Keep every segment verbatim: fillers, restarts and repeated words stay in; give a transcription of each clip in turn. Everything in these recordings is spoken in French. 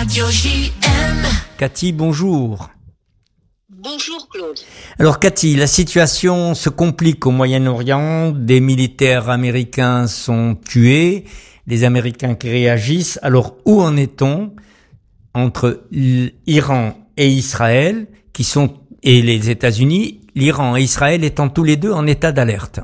Radio J M. Cathy, bonjour. Bonjour Claude. Alors Cathy, la situation se complique au Moyen-Orient. Des militaires américains sont tués, les Américains qui réagissent. Alors où en est-on entre l'Iran et Israël, qui sont et les États-Unis, l'Iran et Israël étant tous les deux en état d'alerte?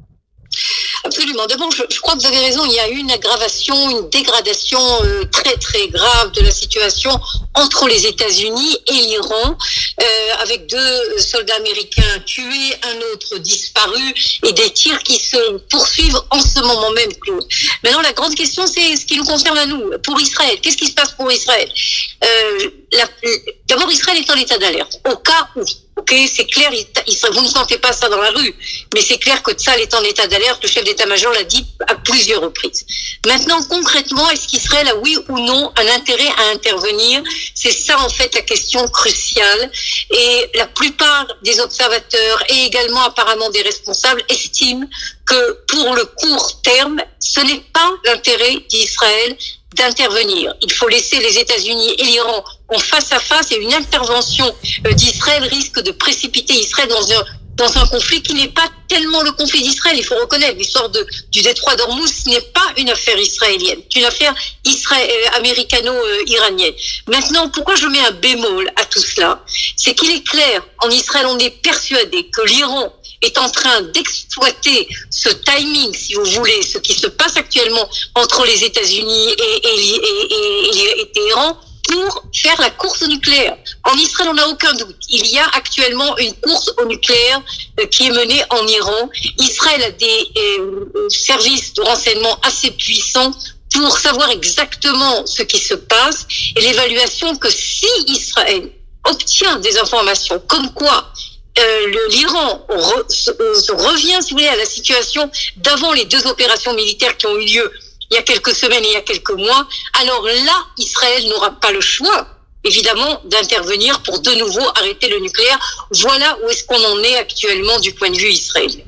Absolument. D'abord, je, je crois que vous avez raison, il y a eu une aggravation, une dégradation euh, très très grave de la situation entre les États-Unis et l'Iran, euh, avec deux soldats américains tués, un autre disparu, et des tirs qui se poursuivent en ce moment même, Claude. Maintenant, la grande question, c'est ce qui nous concerne à nous, pour Israël. Qu'est-ce qui se passe pour Israël? euh, la, D'abord, Israël est en état d'alerte, au cas où. Ok, c'est clair, il, il, vous ne sentez pas ça dans la rue, mais c'est clair que Tzahal est en état d'alerte, le chef d'état-major l'a dit à plusieurs reprises. Maintenant, concrètement, est-ce qu'Israël a oui ou non un intérêt à intervenir? C'est ça, en fait, la question cruciale. Et la plupart des observateurs et également apparemment des responsables estiment que pour le court terme, ce n'est pas l'intérêt d'Israël d'intervenir. Il faut laisser les États-Unis et l'Iran en face à face, et une intervention d'Israël risque de précipiter Israël dans un dans un conflit qui n'est pas tellement le conflit d'Israël. Il faut reconnaître, l'histoire de, du détroit d'Ormuz, ce n'est pas une affaire israélienne, c'est une affaire israël, euh, américano-iranienne. Maintenant, pourquoi je mets un bémol à tout cela? C'est qu'il est clair, en Israël, on est persuadé que l'Iran est en train d'exploiter ce timing, si vous voulez, ce qui se passe actuellement entre les États-Unis et, et, et, et, et, et Téhéran, pour faire la course au nucléaire. En Israël, on n'a aucun doute. Il y a actuellement une course au nucléaire euh, qui est menée en Iran. Israël a des euh, services de renseignement assez puissants pour savoir exactement ce qui se passe, et l'évaluation que si Israël obtient des informations comme quoi euh, le, l'Iran re, se, se revient, si vous voulez, à la situation d'avant les deux opérations militaires qui ont eu lieu il y a quelques semaines et il y a quelques mois, alors là, Israël n'aura pas le choix, évidemment, d'intervenir pour de nouveau arrêter le nucléaire. Voilà où est-ce qu'on en est actuellement du point de vue israélien.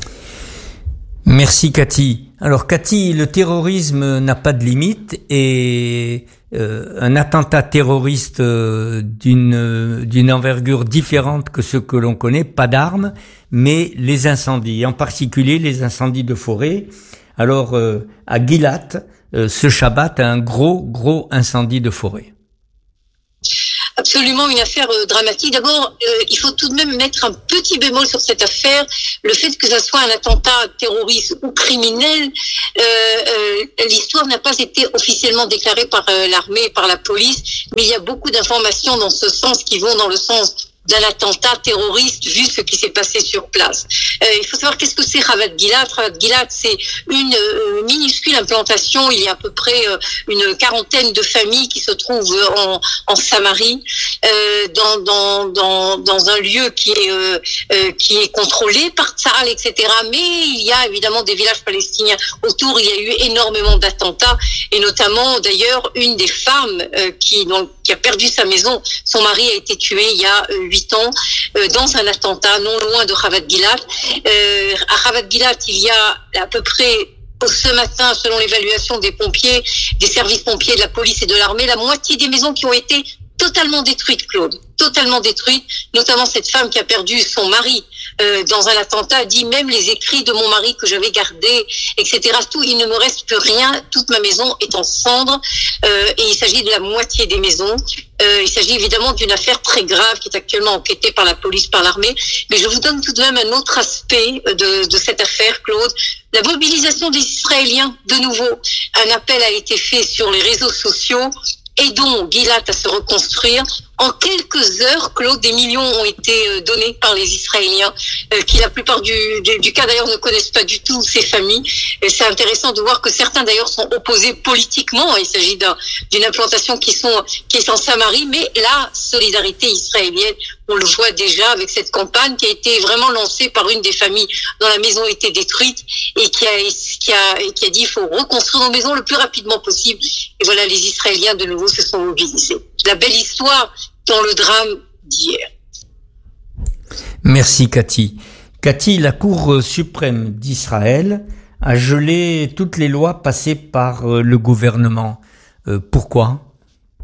Merci Cathy. Alors Cathy, le terrorisme n'a pas de limite, et euh, un attentat terroriste euh, d'une d'une envergure différente que ce que l'on connaît, pas d'armes, mais les incendies, en particulier les incendies de forêt. Alors, euh, à Gilat, euh, ce Shabbat, un gros, gros incendie de forêt. Absolument, une affaire euh, dramatique. D'abord, euh, il faut tout de même mettre un petit bémol sur cette affaire. Le fait que ça soit un attentat terroriste ou criminel, euh, euh, l'histoire n'a pas été officiellement déclarée par euh, l'armée et par la police, mais il y a beaucoup d'informations dans ce sens qui vont dans le sens d'un attentat terroriste, vu ce qui s'est passé sur place. Euh, il faut savoir qu'est-ce que c'est Ravat Gilat. Ravat Gilat, c'est une euh, minuscule implantation. Il y a à peu près euh, une quarantaine de familles qui se trouvent en, en Samarie, euh, dans, dans, dans, dans un lieu qui est, euh, euh, qui est contrôlé par Tzahal, et cetera. Mais il y a évidemment des villages palestiniens autour. Il y a eu énormément d'attentats, et notamment d'ailleurs une des femmes euh, qui, donc, qui a perdu sa maison. Son mari a été tué il y a huit ans euh, dans un attentat non loin de Ravat Gilat. Euh, à Ravat Gilat, il y a à peu près ce matin, selon l'évaluation des pompiers, des services pompiers, de la police et de l'armée, la moitié des maisons qui ont été totalement détruites, Claude, totalement détruites, notamment cette femme qui a perdu son mari euh, dans un attentat, a dit même les écrits de mon mari que j'avais gardés, et cetera. Tout, il ne me reste plus rien, toute ma maison est en cendres, euh, et il s'agit de la moitié des maisons. Euh, il s'agit évidemment d'une affaire très grave qui est actuellement enquêtée par la police, par l'armée, mais je vous donne tout de même un autre aspect de, de cette affaire, Claude. La mobilisation des Israéliens, de nouveau, un appel a été fait sur les réseaux sociaux. Aidons Gilat à se reconstruire. En quelques heures, Claude, des millions ont été donnés par les Israéliens, euh, qui la plupart du, du, du cas d'ailleurs ne connaissent pas du tout ces familles. Et c'est intéressant de voir que certains d'ailleurs sont opposés politiquement. Il s'agit d'un, d'une implantation qui, sont, qui est en Samarie, mais la solidarité israélienne, on le voit déjà avec cette campagne qui a été vraiment lancée par une des familles dont la maison a été détruite et qui a, qui a, qui a dit il faut reconstruire nos maisons le plus rapidement possible. Et voilà, les Israéliens de nouveau se sont mobilisés. La belle histoire dans le drame d'hier. Merci Cathy. Cathy, la Cour suprême d'Israël a gelé toutes les lois passées par le gouvernement. Euh, pourquoi ?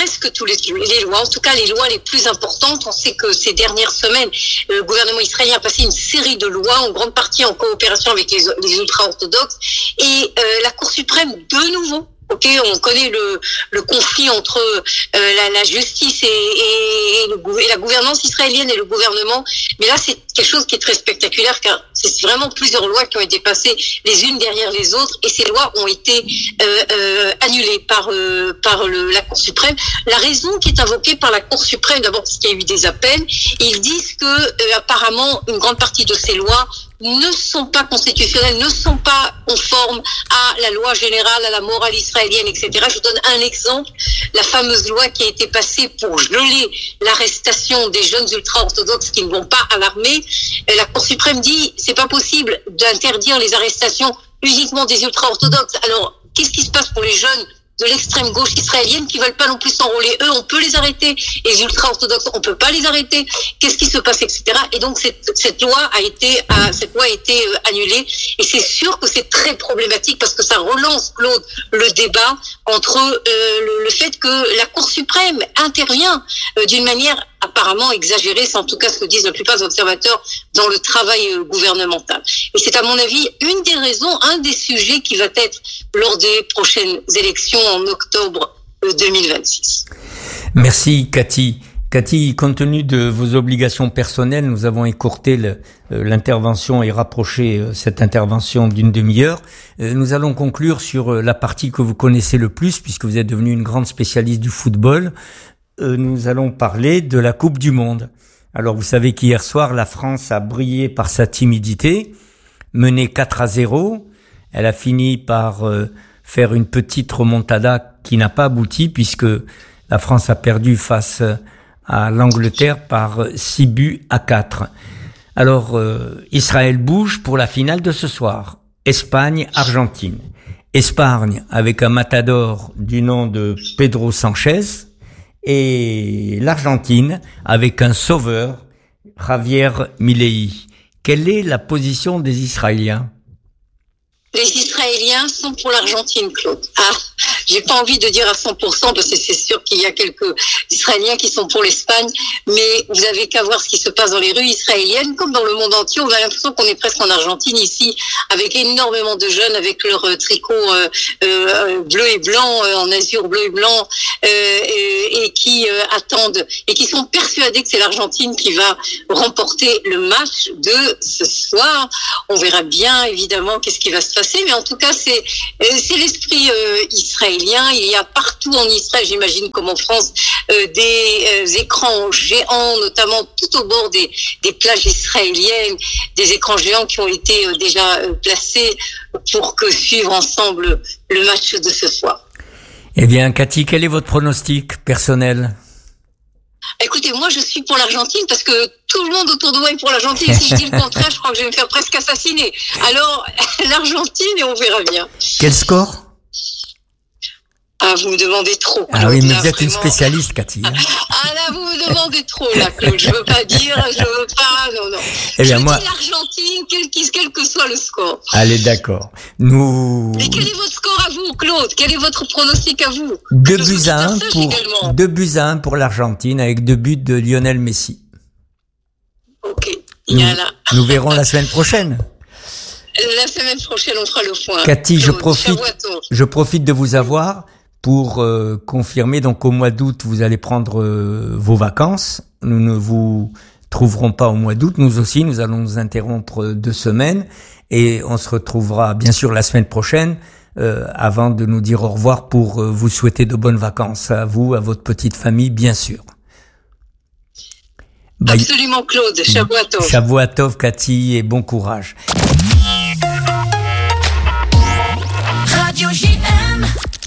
presque tous les, les lois, en tout cas les lois les plus importantes. On sait que ces dernières semaines, le gouvernement israélien a passé une série de lois, en grande partie en coopération avec les, les ultra-orthodoxes, et euh, la Cour suprême, de nouveau, ok, on connaît le, le conflit entre euh, la, la justice et, et, et, le, et la gouvernance israélienne et le gouvernement, mais là c'est quelque chose qui est très spectaculaire, car c'est vraiment plusieurs lois qui ont été passées les unes derrière les autres, et ces lois ont été euh, euh, annulées par euh, par le, la Cour suprême. La raison qui est invoquée par la Cour suprême, d'abord parce qu'il y a eu des appels, ils disent que euh, apparemment une grande partie de ces lois ne sont pas constitutionnelles, ne sont pas conformes à la loi générale, à la morale israélienne, et cetera. Je vous donne un exemple, la fameuse loi qui a été passée pour geler l'arrestation des jeunes ultra-orthodoxes qui ne vont pas à l'armée. La Cour suprême dit c'est pas possible d'interdire les arrestations uniquement des ultra-orthodoxes. Alors, qu'est-ce qui se passe pour les jeunes de l'extrême gauche israélienne qui veulent pas non plus s'enrôler? Eux, on peut les arrêter. Et les ultra-orthodoxes, on peut pas les arrêter. Qu'est-ce qui se passe, et cetera. Et donc, cette, cette loi a été, a, cette loi a été euh, annulée. Et c'est sûr que c'est très problématique parce que ça relance, Claude, le débat entre euh, le, le fait que la Cour suprême intervient euh, d'une manière apparemment exagérée, c'est en tout cas ce que disent la plupart des observateurs dans le travail euh, gouvernemental. Et c'est à mon avis une des raisons, un des sujets qui va être lors des prochaines élections en octobre deux mille vingt-six. Merci Cathy. Cathy, compte tenu de vos obligations personnelles, nous avons écourté le, euh, l'intervention et rapproché euh, cette intervention d'une demi-heure. Euh, nous allons conclure sur euh, la partie que vous connaissez le plus, puisque vous êtes devenue une grande spécialiste du football. Euh, nous allons parler de la Coupe du Monde. Alors vous savez qu'hier soir, la France a brillé par sa timidité, menée quatre à zéro. Elle a fini par euh, faire une petite remontada qui n'a pas abouti, puisque la France a perdu face à l'Angleterre par six buts à quatre. Alors, euh, Israël bouge pour la finale de ce soir. Espagne-Argentine. Espagne avec un matador du nom de Pedro Sanchez, et l'Argentine avec un sauveur, Javier Milei. Quelle est la position des Israéliens? Les Israéliens sont pour l'Argentine, Claude. Ah, j'ai pas envie de dire à cent pour cent parce que c'est sûr qu'il y a quelques Israéliens qui sont pour l'Espagne, mais vous avez qu'à voir ce qui se passe dans les rues israéliennes, comme dans le monde entier. On a l'impression qu'on est presque en Argentine ici, avec énormément de jeunes avec leur euh, tricot euh, euh, bleu et blanc, euh, en azur bleu et blanc, euh, et, et qui euh, attendent et qui sont persuadés que c'est l'Argentine qui va remporter le match de ce soir. On verra bien évidemment qu'est-ce qui va se passer. Mais en tout cas, c'est c'est l'esprit euh, israélien. Il y a partout en Israël, j'imagine comme en France, euh, des euh, écrans géants, notamment tout au bord des, des plages israéliennes, des écrans géants qui ont été euh, déjà euh, placés pour que suivre ensemble le match de ce soir. Eh bien, Cathy, quel est votre pronostic personnel ? Écoutez, moi je suis pour l'Argentine parce que tout le monde autour de moi est pour l'Argentine. Si je dis le contraire, je crois que je vais me faire presque assassiner. Alors, l'Argentine et on verra bien. Quel score ? Ah, vous me demandez trop. Ah oui, mais vous êtes une spécialiste, Cathy. Hein. Ah là, vous me demandez trop, là, Claude. Je veux pas dire, je veux pas, non, non. Eh bien, je moi... dis l'Argentine, quel, quel que soit le score. Allez, d'accord. Nous... Mais quel est votre score à vous, Claude ? Quel est votre pronostic à vous ? Deux buts à un pour, deux buts à un pour l'Argentine avec deux buts de Lionel Messi. Ok. Nous, là. nous verrons la semaine prochaine. La semaine prochaine, on fera le point. Cathy, Claude, je profite, je profite de vous avoir pour euh, confirmer. Donc, au mois d'août, vous allez prendre euh, vos vacances. Nous ne vous trouverons pas au mois d'août. Nous aussi, nous allons nous interrompre deux semaines et on se retrouvera bien sûr la semaine prochaine euh, avant de nous dire au revoir pour euh, vous souhaiter de bonnes vacances à vous, à votre petite famille, bien sûr. Absolument, Claude. Shavua tov. Shavua tov, Cathy, et bon courage. Radio J M.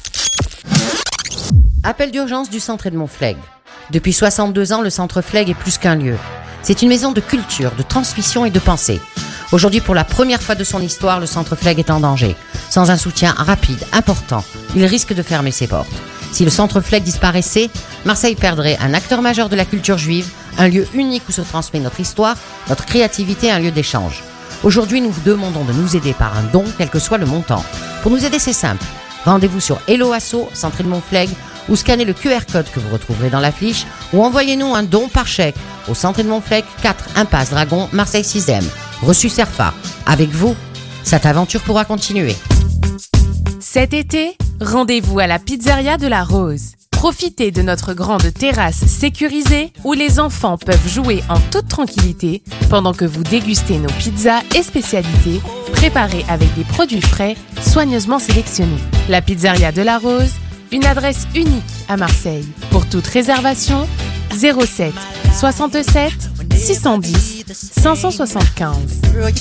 Appel d'urgence du centre Edmond Flegg. Depuis soixante-deux ans, le centre Flegg est plus qu'un lieu. C'est une maison de culture, de transmission et de pensée. Aujourd'hui, pour la première fois de son histoire, le centre Flegg est en danger. Sans un soutien rapide, important, il risque de fermer ses portes. Si le centre Flegg disparaissait, Marseille perdrait un acteur majeur de la culture juive, un lieu unique où se transmet notre histoire, notre créativité, un lieu d'échange. Aujourd'hui, nous vous demandons de nous aider par un don, quel que soit le montant. Pour nous aider, c'est simple. Rendez-vous sur Hello Asso, centre Edmond Flegg, ou scannez le Q R code que vous retrouverez dans l'affiche ou envoyez-nous un don par chèque au Centre Edmond Flegg, quatre Impasse Dragon, Marseille sixième. Reçu Cerfa. Avec vous, cette aventure pourra continuer. Cet été, rendez-vous à la Pizzeria de la Rose. Profitez de notre grande terrasse sécurisée où les enfants peuvent jouer en toute tranquillité pendant que vous dégustez nos pizzas et spécialités préparées avec des produits frais soigneusement sélectionnés. La Pizzeria de la Rose, une adresse unique à Marseille. Pour toute réservation, zéro sept soixante-sept six cent dix cinq cent soixante-quinze.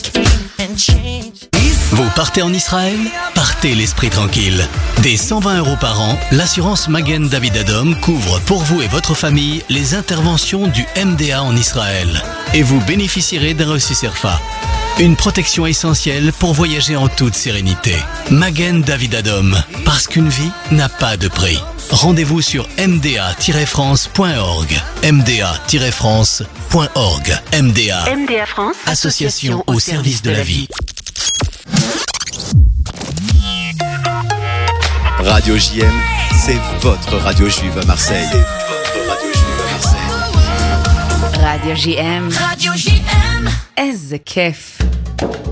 Vous partez en Israël? Partez l'esprit tranquille. Dès cent vingt euros par an, l'assurance Magen David Adom couvre pour vous et votre famille les interventions du M D A en Israël. Et vous bénéficierez d'un reçu Cerfa. Une protection essentielle pour voyager en toute sérénité. Magen David Adom, parce qu'une vie n'a pas de prix. Rendez-vous sur m d a tiret france point org. m d a tiret france point org. M D A, M D A France, Association au service de la vie. Radio J M, c'est votre radio juive à Marseille. C'est votre radio juive à Marseille. Radio J M. Radio J M. איזה כיף.